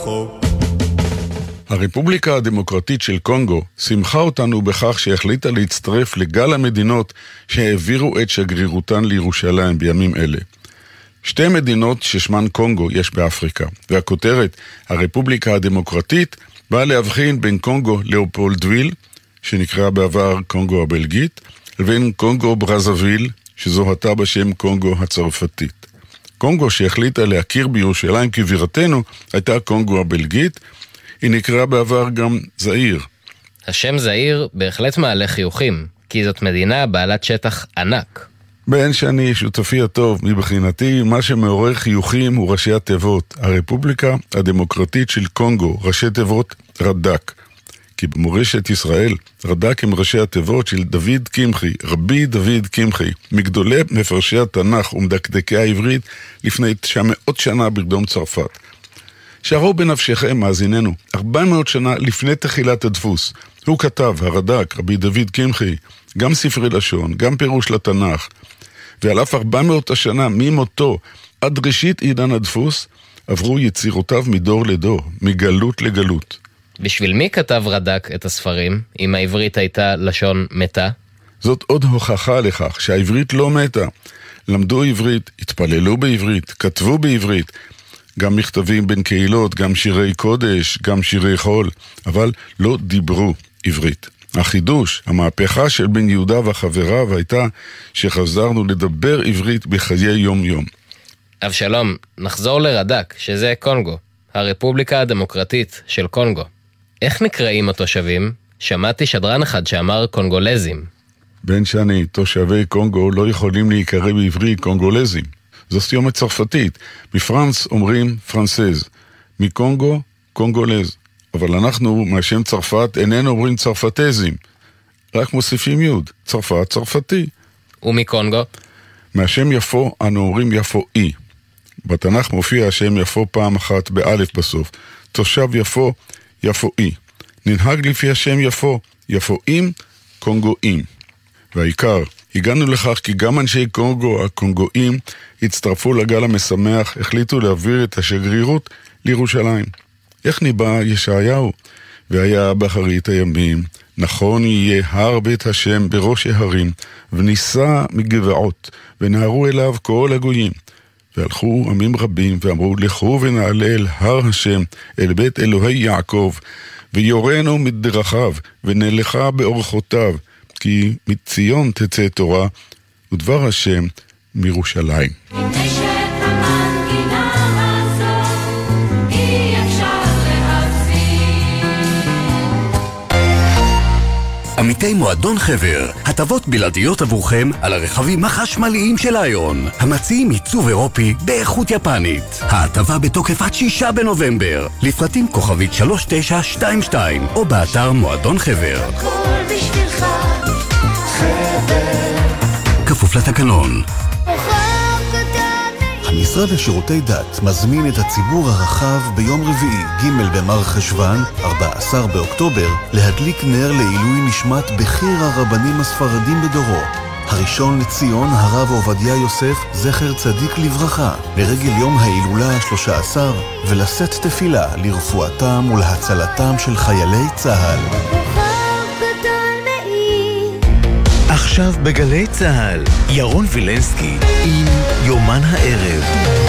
הרפובליקה הדמוקרטית של קונגו שמחה אותנו בכך שהחליטה להצטרף לגל המדינות שהעבירו את שגרירותן לירושלים בימים אלה. שתי מדינות ששמן קונגו יש באפריקה, והכותרת הרפובליקה הדמוקרטית באה להבחין בין קונגו לאופולדוויל, שנקרא בעבר קונגו הבלגית, לבין קונגו ברזוויל, שזוהתה בשם קונגו הצרפתית. קונגו שהחליטה להכיר בירושלים כבירתנו הייתה קונגו הבלגית, היא נקרא בעבר גם זעיר. השם זעיר בהחלט מעלה חיוכים, כי זאת מדינה בעלת שטח ענק. בין שאני שותפי הטוב מבחינתי, מה שמעורר חיוכים הוא ראשי התיבות. הרפובליקה הדמוקרטית של קונגו, ראשי תיבות רד"ק. כי במורשת ישראל, רד"ק הם ראשי התיבות של דוד קמחי, רבי דוד קמחי, מגדולי מפרשי התנ"ך ומדקדקי העברית לפני 900 שנה בקדום צרפת. שערו בנפשכם, מאזיננו, 400 שנה לפני תחילת הדפוס. הוא כתב, הרד"ק, רבי דוד קמחי, גם ספרי לשון, גם פירוש לתנ"ך. ועל אף 400 השנה ממותו עד ראשית עידן הדפוס, עברו יצירותיו מדור לדור, מגלות לגלות. בשביל מי כתב רד"ק את הספרים, אם העברית הייתה לשון מתה? זאת עוד הוכחה לכך שהעברית לא מתה. למדו עברית, התפללו בעברית, כתבו בעברית, גם מכתבים בין קהילות, גם שירי קודש, גם שירי חול, אבל לא דיברו עברית. החידוש, המהפכה של בן יהודה וחבריו הייתה שחזרנו לדבר עברית בחיי יום יום. אבשלום, נחזור לרד"ק, שזה קונגו, הרפובליקה הדמוקרטית של קונגו. איך נקראים התושבים? שמעתי שדרן אחד שאמר קונגולזים. בן שני, תושבי קונגו לא יכולים להיקרא בעברית קונגולזים. זו סיומת צרפתית. מפרנס אומרים פרנסז, מקונגו קונגולז. אבל אנחנו מהשם צרפת איננו אומרים צרפתזים, רק מוסיפים יוד, צרפת צרפתי. ומקונגו? מהשם יפו אנו אומרים יפואי. בתנ"ך מופיע השם יפו פעם אחת באלף בסוף. תושב יפו יפואי. ננהג לפי השם יפו, יפואים קונגואים. והעיקר, הגענו לכך כי גם אנשי קונגו הקונגואים הצטרפו לגל המשמח, החליטו להעביר את השגרירות לירושלים. איך ניבא ישעיהו? והיה באחרית הימים, נכון יהיה הר בית השם בראש ההרים, וניסה מגבעות, ונהרו אליו כל הגויים. והלכו עמים רבים ואמרו, לכו ונעלה אל הר השם, אל בית אלוהי יעקב, ויורנו מדרכיו, ונלכה באורחותיו, כי מציון תצא תורה, ודבר השם מירושלים. עמיתי מועדון חבר, הטבות בלעדיות עבורכם על הרכבים החשמליים של איון, המציעים עיצוב אירופי באיכות יפנית. ההטבה בתוקף עד 6 בנובמבר, לפרטים כוכבית 3922 או באתר מועדון חבר. הכל בשבילך, חבר. כפוף לתקנון. המשרד לשירותי דת מזמין את הציבור הרחב ביום רביעי ג' במר חשוון, 14 באוקטובר, להדליק נר לעילוי נשמת בכיר הרבנים הספרדים בדורו, הראשון לציון הרב עובדיה יוסף זכר צדיק לברכה, לרגל יום ההילולה ה-13, ולשאת תפילה לרפואתם ולהצלתם של חיילי צה"ל. עכשיו בגלי צה"ל, ירון וילנסקי עם יומן הערב.